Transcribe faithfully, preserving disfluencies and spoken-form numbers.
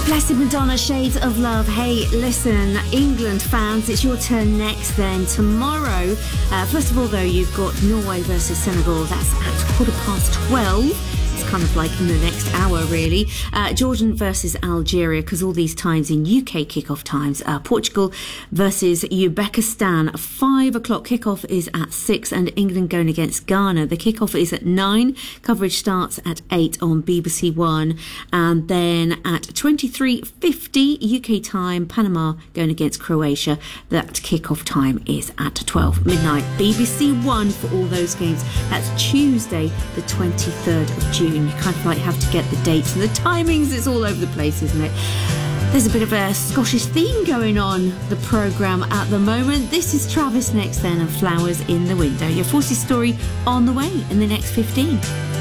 Blessed Madonna, Shades of Love. Hey, listen, England fans, it's your turn next then. Tomorrow, uh, first of all, though, you've got Norway versus Senegal. That's at quarter past twelve. It's kind of like in the next hour, really. Uh, Jordan versus Algeria, because all these times in U K kickoff times. Uh, Portugal versus Uzbekistan. Five o'clock kickoff is at six, and England going against Ghana. The kickoff is at nine. Coverage starts at eight on B B C One, and then at twenty-three fifty U K time, Panama going against Croatia. That kickoff time is at twelve midnight. B B C One for all those games. That's Tuesday, the twenty-third of June. You kind of like have to get the dates and the timings. It's all over the place, isn't it? There's a bit of a Scottish theme going on the programme at the moment. This is Travis next then, and Flowers in the Window. Your Forces story on the way in the next fifteen.